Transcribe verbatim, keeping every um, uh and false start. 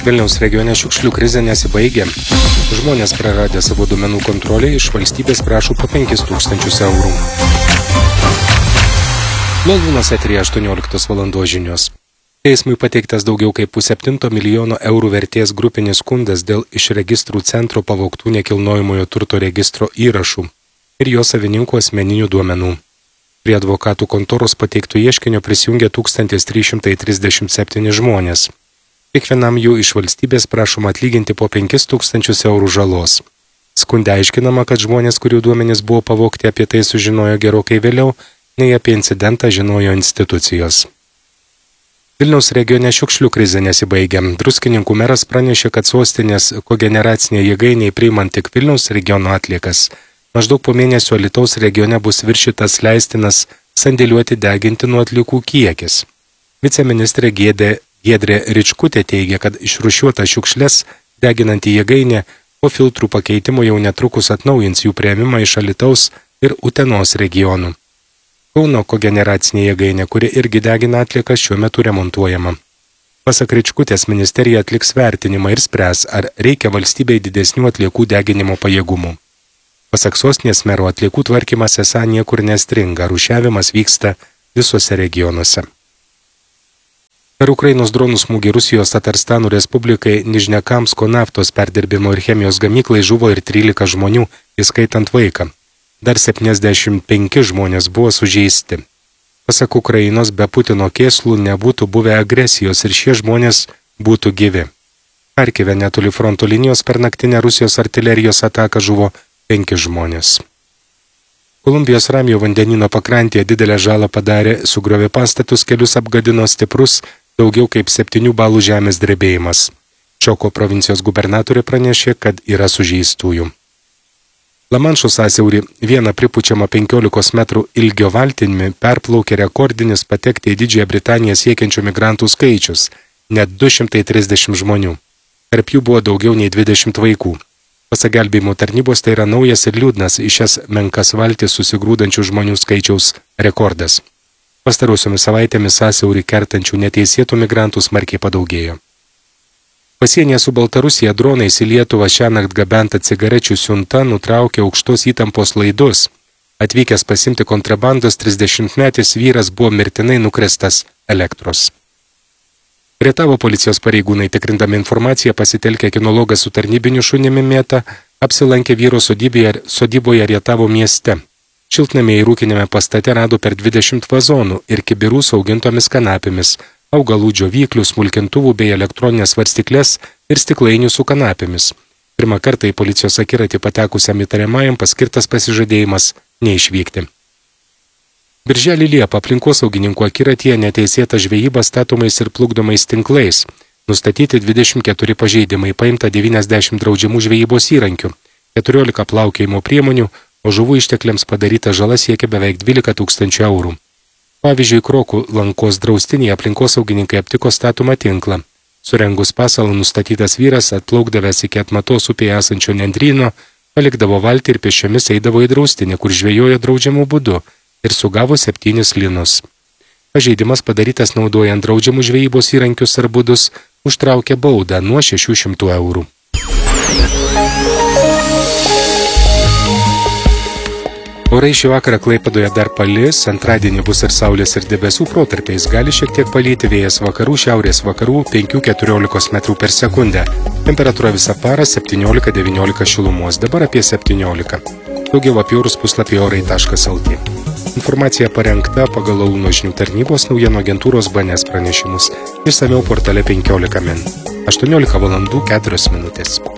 Vilniaus regione šiukšlių krizė nesibaigė. Žmonės praradę savo duomenų kontrolę iš valstybės prašo po penkis tūkstančius eurų. Londūnas eteryje aštuonioliktos valandos žinios. Teismui pateiktas daugiau kaip pusseptinto milijono eurų vertės grupinis skundas dėl iš registrų centro pavogtų nekilnojamojo turto registro įrašų ir jo savininkų asmeninių duomenų. Prie advokatų kontoros pateiktų ieškinio prisijungė tūkstantis trys šimtai trisdešimt septyni žmonės. Kiekvienam jų iš valstybės prašoma atlyginti po penkis tūkstančius eurų žalos. Skunde aiškinama, kad žmonės, kurių duomenys buvo pavogti, apie tai sužinojo gerokai vėliau, nei apie incidentą žinojo institucijos. Vilniaus regione šiukšlių krizė nesibaigia. Druskininkų meras pranešė, kad sostinės kogeneracinė jėgainė priimant tik Vilniaus regiono atliekas. Maždaug po mėnesio Alytaus regione bus viršytas leistinas sandėliuoti degintinų atliekų kiekis. Viceministrė Giedrė Giedrė Ričkutė teigia, kad išrūšiuotas šiukšles deginanti jėgainė po filtrų pakeitimo jau netrukus atnaujins jų priėmimą iš Alytaus ir Utenos regionų. Kauno kogeneracinė jėgainė, kuri irgi degina atliekas, šiuo metu remontuojama. Pasak Ričkutės, ministerija atliks vertinimą ir spręs, ar reikia valstybei didesnių atliekų deginimo pajėgumų. Pasak sostinės mero, atliekų tvarkymas esą niekur nestringa, rūšiavimas vyksta visose regionuose. Per Ukrainos dronų smūgį Rusijos Tatarstano Respublikai Nižnekamsko naftos perdirbimo ir chemijos gamyklai žuvo ir trylika žmonių, įskaitant vaiką. Dar septyniasdešimt penki žmonės buvo sužeisti. Pasak Ukrainos, be Putino kėslų nebūtų buvę agresijos ir šie žmonės būtų gyvi. Charkive netoli fronto linijos per naktinę Rusijos artilerijos ataką žuvo penki žmonės. Kolumbijos Ramiojo vandenyno pakrantėje didelę žalą padarė, sugriovė pastatus, kelius apgadino stiprus daugiau kaip septynių balų žemės drebėjimas. Čioko provincijos gubernatorė pranešė, kad yra sužeistųjų. Lamanšo sąsiaurį vieną pripučiamą penkiolikos metrų ilgio valtimi perplaukė rekordinis patekti į Didžiąją Britaniją siekiančių migrantų skaičius – net du šimtai trisdešimt žmonių. Tarp jų buvo daugiau nei dvidešimt vaikų. Pasak gelbėjimo tarnybos, tai yra naujas ir liūdnas į šias menkas valtis susigrūdančių žmonių skaičiaus rekordas. Pastarosiomis savaitėmis sąsiaurį kertančių neteisėtų migrantų smarkiai padaugėjo. Pasienyje su Baltarusija dronais į Lietuvą šiąnakt gabenta cigarečių siunta nutraukė aukštos įtampos laidus. Atvykęs pasimti kontrabandos trisdešimtmetis vyras buvo mirtinai nukrestas elektros. Rietavo policijos pareigūnai, tikrindami informaciją, pasitelkę kinologą su tarnybiniu šunimi Mėta, apsilankė vyro sodyboje, sodyboje Rietavo mieste. Šiltnamyje ir ūkinėme pastate rado per dvidešimt vazonų ir kibirų su augintomis kanapėmis, augalų džiovyklių, smulkintuvų bei elektroninės svarstyklės ir stiklainių su kanapėmis. Pirmą kartą į policijos akiratį patekusiam įtariamajam paskirtas pasižadėjimas neišvykti. Birželį Liepą aplinkosaugininkų akiratyje neteisėta žvejyba statomais ir plukdomais tinklais. Nustatyti dvidešimt keturi pažeidimai, paimta devyniasdešimt draudžiamų žvejybos įrankių, keturiolika plaukėjimo priemonių, o žuvų ištekliams padaryta žala siekia beveik dvylika tūkstančių eurų. Pavyzdžiui, Krokų Lankos draustinėje aplinkosaugininkai aptiko statomą tinklą. Surengus pasalą nustatytas vyras, atplaukdavęs iki Atmatos upėje esančio nendryno, palikdavo valtį ir pėsčiomis eidavo į draustinį, kur žvejojo draudžiamų būdu ir sugavo septynis linus. Pažeidimas padarytas naudojant draudžiamų žvejybos įrankius ar būdus, užtraukė baudą nuo šešių šimtų eurų. Orai šį vakarą Klaipėdoje dar palis, antradienį bus ir saulės ir debesų protarpiais, gali šiek tiek palyti vėjas vakarų, šiaurės vakarų penki iki keturiolikos metrų per sekundę. Temperatūra visą parą septyniolika devyniolika šilumos, dabar apie septyniolika. Daugiau apie orus puslapyje orai taškas lt. Informacija parengta pagal Launo žinių tarnybos naujienų agentūros B N S pranešimus. Išsamiau portale penkiolika min. aštuoniolika valandų keturios minutės.